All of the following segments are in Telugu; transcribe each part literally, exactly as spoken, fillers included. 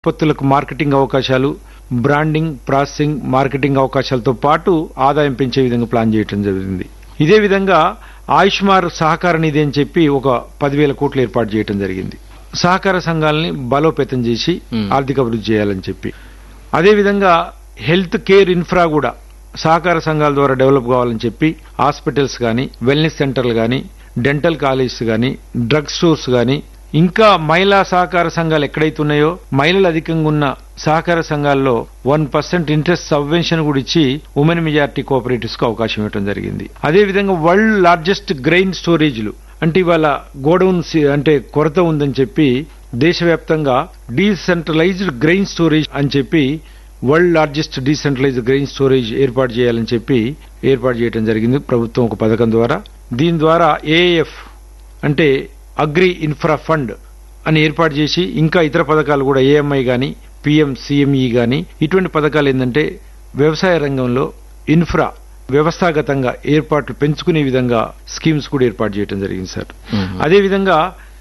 ఉత్పత్తులకు మార్కెటింగ్ అవకాశాలు, బ్రాండింగ్, ప్రాసెసింగ్, మార్కెటింగ్ అవకాశాలతో పాటు ఆదాయం పెంచే విధంగా ప్లాన్ చేయడం జరిగింది. ఇదే విధంగా ఆయుష్మార్ సహకార నిధి అని చెప్పి ఒక పదివేల కోట్లు ఏర్పాటు చేయడం జరిగింది. సహకార సంఘాలని బలోపేతం చేసి ఆర్థిక అభివృద్ధి చేయాలని చెప్పి, అదేవిధంగా హెల్త్ కేర్ ఇన్ఫ్రా కూడా సహకార సంఘాల ద్వారా డెవలప్ కావాలని చెప్పి హాస్పిటల్స్ కానీ, వెల్నెస్ సెంటర్లు కానీ, డెంటల్ కాలేజెస్ కానీ, డ్రగ్ స్టోర్స్ కానీ, ఇంకా మహిళా సహకార సంఘాలు ఎక్కడైతే ఉన్నాయో మహిళలు అధికంగా ఉన్న సహకార సంఘాల్లో వన్ పర్సెంట్ ఇంట్రెస్ట్ సబ్వెన్షన్ కూడా ఇచ్చి ఉమెన్ మెజారిటీ కోఆపరేటివ్స్ కు అవకాశం ఇవ్వడం జరిగింది. అదేవిధంగా వరల్డ్ లార్జెస్ట్ గ్రెయిన్ స్టోరేజ్లు అంటే ఇవాళ గోడౌన్ అంటే కొరత ఉందని చెప్పి దేశవ్యాప్తంగా డీసెంట్రలైజ్డ్ గ్రెయిన్ స్టోరేజ్ అని చెప్పి world largest decentralised grain storage ఏర్పాటు చేయాలని చెప్పి ఏర్పాటు చేయడం జరిగింది ప్రభుత్వం ఒక పథకం ద్వారా. దీని ద్వారా ఏఏఎఫ్ అంటే అగ్రి ఇన్ఫ్రా ఫండ్ అని ఏర్పాటు చేసి ఇంకా ఇతర పథకాలు కూడా ఏఎంఐ గాని, పిఎం సిఎంఈ గాని ఇటువంటి పథకాలు ఏంటంటే వ్యవసాయ రంగంలో ఇన్ఫ్రా వ్యవస్థాగతంగా ఏర్పాట్లు పెంచుకునే విధంగా స్కీమ్స్ కూడా ఏర్పాటు చేయడం జరిగింది సార్. అదేవిధంగా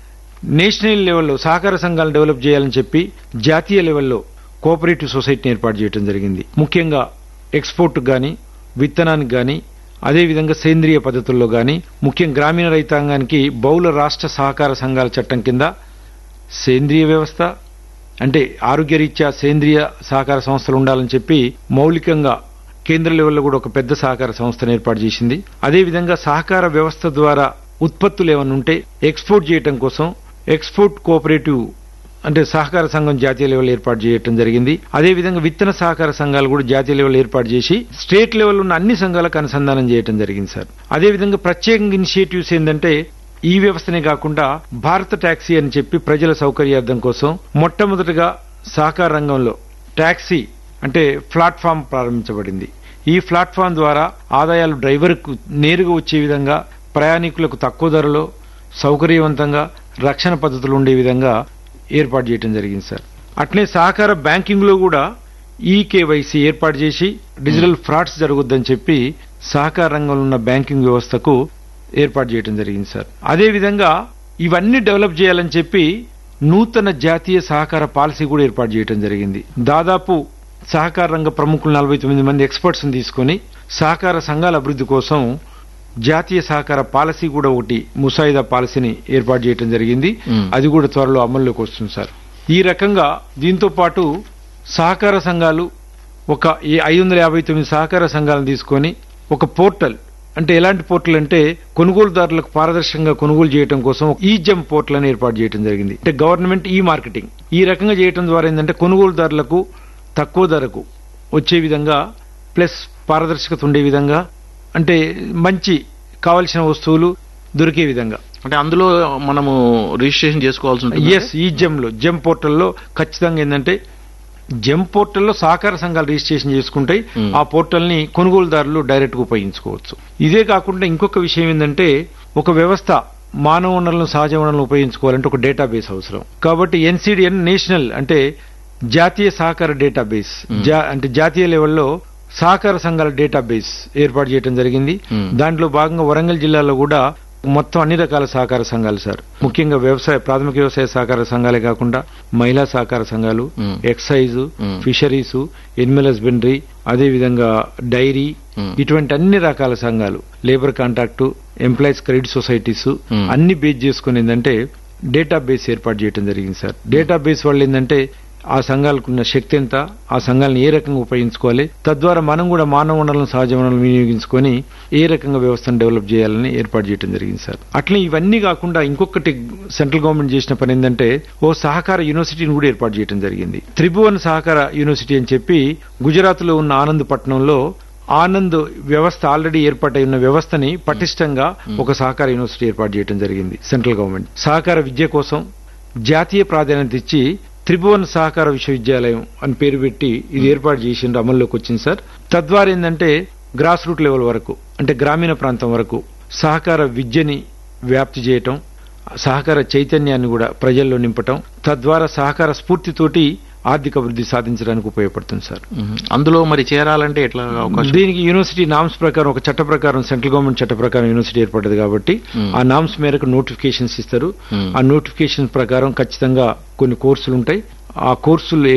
నేషనల్ లెవెల్లో సహకార సంఘాలను డెవలప్ చేయాలని చెప్పి జాతీయ లెవెల్లో కోఆపరేటివ్ సొసైటీని ఏర్పాటు చేయడం జరిగింది. ముఖ్యంగా ఎక్స్పోర్ట్ గాని, విత్తనానికి గాని, అదేవిధంగా సేంద్రియ పద్ధతుల్లో గాని, ముఖ్యంగా గ్రామీణ రైతాంగానికి బహుళ రాష్ట్ర సహకార సంఘాల చట్టం కింద సేంద్రియ వ్యవస్థ అంటే ఆరోగ్యరీత్యా సేంద్రియ సహకార సంస్థలు ఉండాలని చెప్పి మౌలికంగా కేంద్ర లెవెల్లో కూడా ఒక పెద్ద సహకార సంస్థను ఏర్పాటు చేసింది. అదేవిధంగా సహకార వ్యవస్థ ద్వారా ఉత్పత్తులు ఏమైనా ఉంటే ఎక్స్పోర్ట్ చేయడం కోసం ఎక్స్పోర్ట్ కోఆపరేటివ్ అంటే సహకార సంఘం జాతీయ లెవెల్ ఏర్పాటు చేయడం జరిగింది. అదేవిధంగా విత్తన సహకార సంఘాలు కూడా జాతీయ లెవెల్ ఏర్పాటు చేసి స్టేట్ లెవెల్ ఉన్న అన్ని సంఘాలకు అనుసంధానం చేయడం జరిగింది సార్. అదేవిధంగా ప్రత్యేకంగా ఇనిషియేటివ్స్ ఏంటంటే ఈ వ్యవస్థనే కాకుండా భారత టాక్సీ అని చెప్పి ప్రజల సౌకర్యార్థం కోసం మొట్టమొదటిగా సహకార రంగంలో టాక్సీ అంటే ప్లాట్ఫామ్ ప్రారంభించబడింది. ఈ ప్లాట్ఫామ్ ద్వారా ఆదాయాలు డ్రైవర్కు నేరుగా వచ్చే విధంగా, ప్రయాణికులకు తక్కువ ధరలో సౌకర్యవంతంగా రక్షణ పద్ధతులు ఉండే విధంగా ఏర్పాటు చేయడం జరిగింది సార్. అట్లే సహకార బ్యాంకింగ్ లో కూడా ఈ కేవైసీ ఏర్పాటు చేసి డిజిటల్ ఫ్రాడ్స్ జరగొద్దని చెప్పి సహకార రంగంలో ఉన్న బ్యాంకింగ్ వ్యవస్థకు ఏర్పాటు చేయడం జరిగింది సార్. అదేవిధంగా ఇవన్నీ డెవలప్ చేయాలని చెప్పి నూతన జాతీయ సహకార పాలసీ కూడా ఏర్పాటు చేయడం జరిగింది. దాదాపు సహకార రంగ ప్రముఖులు నలభై తొమ్మిది మంది ఎక్స్పర్ట్స్ ని తీసుకుని సహకార సంఘాల అభివృద్ధి కోసం జాతీయ సహకార పాలసీ కూడా ఒకటి ముసాయిదా పాలసీని ఏర్పాటు చేయడం జరిగింది. అది కూడా త్వరలో అమల్లోకి వస్తుంది సార్. ఈ రకంగా దీంతో పాటు సహకార సంఘాలు ఒక ఐదు వందల యాభై తొమ్మిది సహకార సంఘాలను తీసుకొని ఒక పోర్టల్ అంటే ఎలాంటి పోర్టల్ అంటే కొనుగోలుదారులకు పారదర్శకంగా కొనుగోలు చేయడం కోసం ఈ జెమ్ పోర్టల్ అని ఏర్పాటు చేయడం జరిగింది. అంటే గవర్నమెంట్ ఈ మార్కెటింగ్ ఈ రకంగా చేయడం ద్వారా ఏంటంటే కొనుగోలుదారులకు తక్కువ ధరకు వచ్చే విధంగా ప్లస్ పారదర్శకత ఉండే విధంగా అంటే మంచి కావలసిన వస్తువులు దొరికే విధంగా అంటే అందులో మనము రిజిస్ట్రేషన్ చేసుకోవాల్సి ఉంటుంది. ఎస్ ఈ జెమ్ లో జెమ్ పోర్టల్లో ఖచ్చితంగా ఏంటంటే జెమ్ పోర్టల్లో సహకార సంఘాలు రిజిస్ట్రేషన్ చేసుకుంటాయి. ఆ పోర్టల్ ని కొనుగోలుదారులు డైరెక్ట్ గా ఉపయోగించుకోవచ్చు. ఇదే కాకుండా ఇంకొక విషయం ఏంటంటే ఒక వ్యవస్థ మానవ వనరులను సహజ వనరులను ఉపయోగించుకోవాలంటే ఒక డేటాబేస్ అవసరం. కాబట్టి ఎన్సీడీఎన్ నేషనల్ అంటే జాతీయ సహకార డేటాబేస్ అంటే జాతీయ లెవెల్లో సహకార సంఘాల డేటాబేస్ ఏర్పాటు చేయడం జరిగింది. దాంట్లో భాగంగా వరంగల్ జిల్లాలో కూడా మొత్తం అన్ని రకాల సహకార సంఘాలు సార్, ముఖ్యంగా వ్యవసాయ ప్రాథమిక వ్యవసాయ సహకార సంఘాలే కాకుండా మహిళా సహకార సంఘాలు, ఎక్సైజ్, ఫిషరీస్, ఎనిమల్ హస్బెండరీ, అదేవిధంగా డైరీ ఇటువంటి అన్ని రకాల సంఘాలు, labour contract, employees credit societies అన్ని బేస్ చేసుకుని ఏంటంటే డేటాబేస్ ఏర్పాటు చేయడం జరిగింది సార్. డేటాబేస్ వల్ల ఏంటంటే ఆ సంఘాలకున్న శక్తి ఎంత, ఆ సంఘాలను ఏ రకంగా ఉపయోగించుకోవాలి, తద్వారా మనం కూడా మానవ వనరులను సహజ వనరులను వినియోగించుకొని ఏ రకంగా వ్యవస్థను డెవలప్ చేయాలని ఏర్పాటు చేయడం జరిగింది సార్. అట్లే ఇవన్నీ కాకుండా ఇంకొకటి సెంట్రల్ గవర్నమెంట్ చేసిన పని ఏంటంటే ఓ సహకార యూనివర్సిటీని కూడా ఏర్పాటు చేయడం జరిగింది. త్రిభువన్ సహకార యూనివర్సిటీ అని చెప్పి గుజరాత్ లో ఉన్న ఆనంద్ పట్టణంలో ఆనంద్ వ్యవస్థ ఆల్రెడీ ఏర్పాటై ఉన్న వ్యవస్థని పటిష్టంగా ఒక సహకార యూనివర్సిటీ ఏర్పాటు చేయడం జరిగింది సెంట్రల్ గవర్నమెంట్. సహకార విద్య కోసం జాతీయ ప్రాధాన్యత ఇచ్చి త్రిభువన్ సహకార విశ్వవిద్యాలయం అని పేరు పెట్టి ఇది ఏర్పాటు చేసి అమల్లోకి వచ్చింది సార్. తద్వారా ఏంటంటే గ్రాస్ రూట్ లెవెల్ వరకు అంటే గ్రామీణ ప్రాంతం వరకు సహకార విద్యని వ్యాప్తి చేయటం, సహకార చైతన్యాన్ని కూడా ప్రజల్లో నింపటం, తద్వారా సహకార స్ఫూర్తితోటి ఆర్థిక అభివృద్ధి సాధించడానికి ఉపయోగపడుతుంది సార్. అందులో మరి చేరాలంటే ఎట్లా అవకాశం? దీనికి యూనివర్సిటీ నామ్స్ ప్రకారం ఒక చట్ట ప్రకారం సెంట్రల్ గవర్నమెంట్ చట్ట ప్రకారం యూనివర్సిటీ ఏర్పడ్డది కాబట్టి ఆ నామ్స్ మేరకు నోటిఫికేషన్స్ ఇస్తారు. ఆ నోటిఫికేషన్ ప్రకారం ఖచ్చితంగా కొన్ని కోర్సులు ఉంటాయి. ఆ కోర్సులు